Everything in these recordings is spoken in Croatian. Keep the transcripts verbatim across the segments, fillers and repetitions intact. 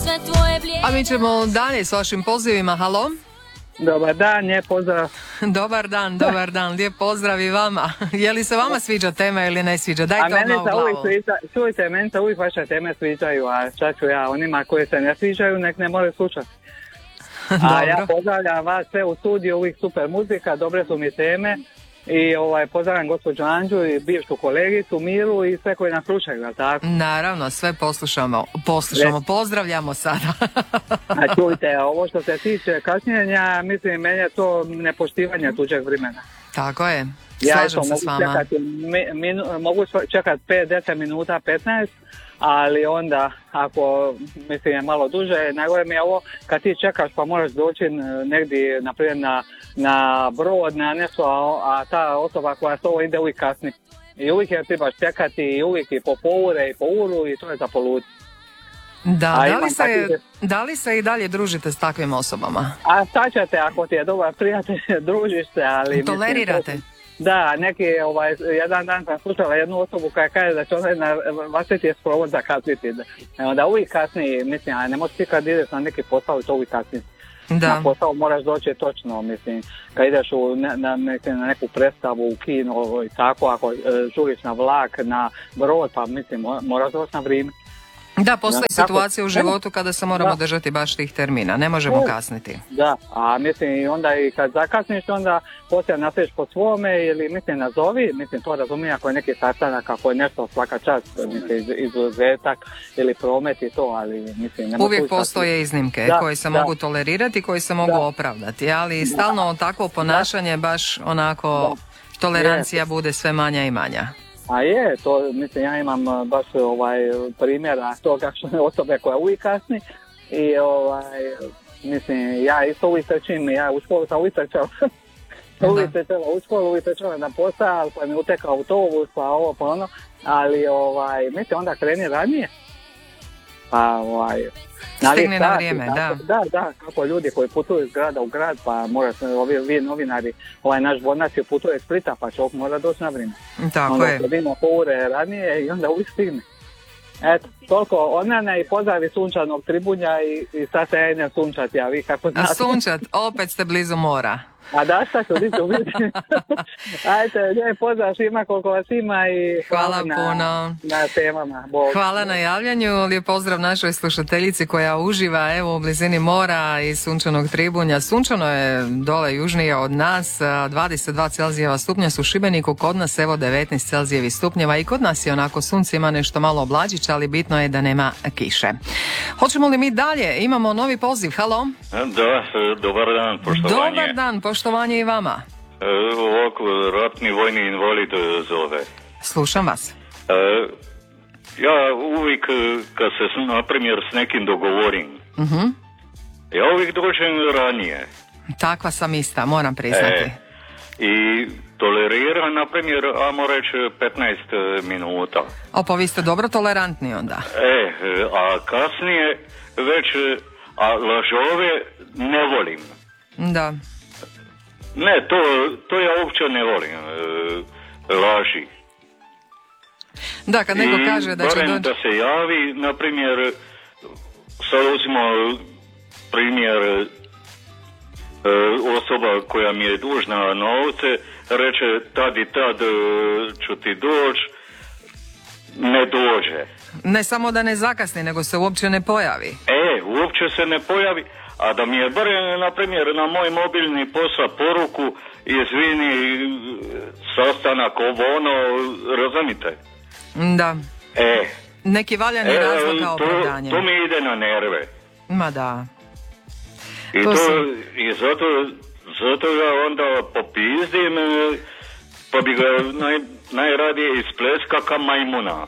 A mi ćemo dalje s vašim pozivima. Halo? Dobar dan, lijep pozdrav. Dobar dan, dobar dan, lijep pozdrav i vama. Je li se vama sviđa tema ili ne sviđa? Dajte odmah u glavu. Čujte, meni se uvijek vaše teme sviđaju, a šta ću ja onima koji se ne sviđaju, nek ne moraju slušati. A ja pozdravljam vas sve u studiju, uvijek super muzika, dobre su mi teme. I ovaj, pozdravljam gospođu Anđu i bivšu kolegicu Miru i sve koji nas slušaju, jel tako? Naravno, sve poslušamo, poslušamo, pozdravljamo sada. A čujte, ovo što se tiče kašnjenja, mislim, meni je to nepoštivanje tuđeg vremena. Tako je, slažem ja se s vama. Čekati, minu, mogu čekati pet do deset minuta, petnaest, ali onda ako mislim je malo duže, najgore mi je ovo kad ti čekaš pa moraš doći negdje naprimjer na, na brod, na nešto, a, a ta osoba koja s ovo ide uvijek kasni. I uvijek je trebaš čekati i uvijek i po ure i po uru i to je za poluti. Da, da li, se, takvih... da li se i dalje družite s takvim osobama? A šta ćete ako ti je dobar prijatelj, družiš se, ali... Tolerirate? Mislim, da, neki, ovaj, jedan dan sam slušala jednu osobu koja kaže da će ona na vlastiti je sprovod zakasniti. Da uvijek kasnije, mislim, a ne možeš ti kad ideš na neki posao i to uvijek kasnije. Da. Na posao moraš doći točno, mislim, kad ideš u, na, na, na neku predstavu u kino i tako, ako e, žuriš na vlak, na brod, pa mislim, moraš doći na vrijeme. Da, postoji ja, situacija u životu kada se moramo da. držati baš tih termina, ne možemo kasniti. Da, a mislim i onda i kad zakasniš, onda poslije nastaviš po svome ili mislim nazovi, mislim to razumijem ako je neki sastanak, ako je nešto svaka čast, mislim izuzetak ili promet i to, ali mislim... Nema uvijek postoje iznimke da, koje se da. mogu tolerirati, koji se mogu da. opravdati, ali stalno takvo ponašanje baš onako da. tolerancija da. bude sve manja i manja. A je, to mislim ja imam baš ovaj primjera toga što je osobe koja uvijek kasni i ovaj mislim ja isto uvijek trčim, ja u školu sam uvijek trčala, uvijek trčala u školu, uvijek trčala na posao, pa mi utekao autobus, pa ovo pa ono, ali ovaj mislim onda kreni ranije, pa ovaj stigne na vrijeme, da. Da, da, kako ljudi koji putuju iz grada u grad, pa mora se, ovi, vi novinari, ovaj naš Bonac je putuje iz Splita, pa čovjek mora doći na vrijeme. Tako onda je. Onda vidimo po ure ranije i onda uvijek stigne. Eto, toliko od mene i pozdravi sunčanog Tribunja i, i sad se ja idem sunčati, a vi kako znate. Sunčat, opet ste blizu mora. A da, šta ću biti uvijek. Ajde, lijep pozdrav svima koliko vas ima i hvala, hvala na, puno. na temama. Bog. Hvala na javljanju, lijep pozdrav našoj slušateljici koja uživa evo u blizini mora i sunčanog Tribunja. Sunčano je dole južnije od nas, dvadeset dva Celzijeva stupnja su u Šibeniku, kod nas evo devetnaest Celzijevih stupnjeva i kod nas je onako sunce ima nešto malo oblađić, ali bitno je da nema kiše. Hoćemo li mi dalje? Imamo novi poziv, halo? Da, dobar dan, poštovanje. Dobar dan, poštovanje i vama. E, ovako, ratni vojni invalid zove. Slušam vas. E, ja uvijek, kad se, na primjer, s nekim dogovorim, uh-huh. ja uvijek dođem ranije. Takva sam ista, moram priznati. E, I toleriram, na primjer, ajmo reći petnaest minuta. O, pa vi ste dobro tolerantni onda. E, a kasnije već, a lažove ne volim. Da. Ne, to, to ja uopće ne volim, e, laži. Da, kad neko I kaže da će doći... da se javi, na primjer, sad uzimo primjer e, osoba koja mi je dužna novce, reče tad i tad e, ću ti doći, ne dođe. Ne samo da ne zakasni, nego se uopće ne pojavi. E, uopće se ne pojavi. A da mi je barem, na primjer, na moj mobilni posla poruku, izvini, sastanak, ovo ono, razumite? Da. E. Neki valjani e, razlog kao to, opravdanje. To mi ide na nerve. Ma da. I, to to, si... i zato, zato ga onda popizdim, pa bi ga naj, najradije ispleska ka majmuna.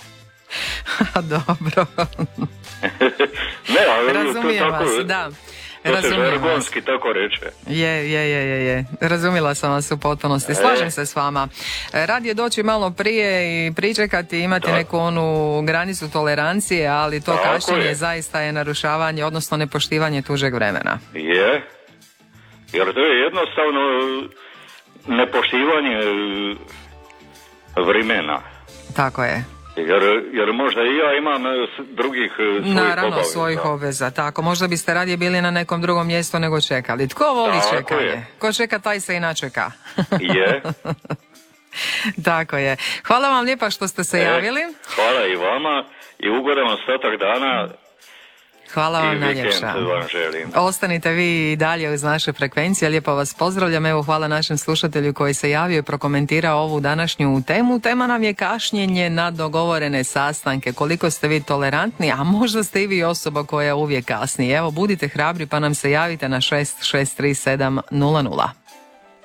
Dobro. Ne, ali razumijem to tako, vas, da. To se žargonski tako reče. Je, je, je, je, je. Razumila sam vas u potpunosti. Slažem e. se s vama. Rad je doći malo prije i pričekati, imati da. neku onu granicu tolerancije, ali to tako kašnjenje je. zaista je narušavanje, odnosno nepoštivanje tuđeg vremena. Je. Jer to je jednostavno nepoštivanje vremena. Tako je. Jer, jer možda i ja imam drugih svojih Naravno, obaveza. svojih obveza, tako. Možda biste radije bili na nekom drugom mjestu nego čekali. Tko voli Tako čekanje? je. Ko čeka, taj se i načeka. Je. Tako je. Hvala vam lijepa što ste se E, javili. Hvala i vama i ugodan ostatak dana. Hvala vam I najljepša. vikend vam želim. Ostanite vi i dalje uz naše frekvencije, lijepo vas pozdravljam. Evo, hvala našem slušatelju koji se javio i prokomentirao ovu današnju temu. Tema nam je kašnjenje na dogovorene sastanke. Koliko ste vi tolerantni, a možda ste i vi osoba koja uvijek kasni. Evo, budite hrabri pa nam se javite na šest šest tri sedam nula nula.